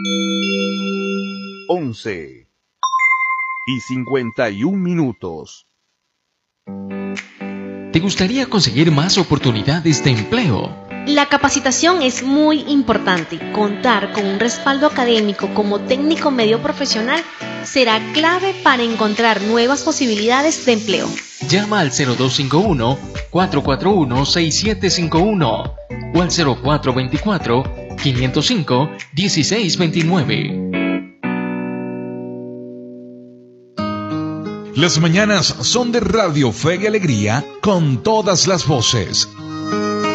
11:51. ¿Te gustaría conseguir más oportunidades de empleo? La capacitación es muy importante. Contar con un respaldo académico como técnico medio profesional será clave para encontrar nuevas posibilidades de empleo. Llama al 0251-441-6751 o al 0424-505-1629. Las mañanas son de Radio Fe y Alegría con todas las voces.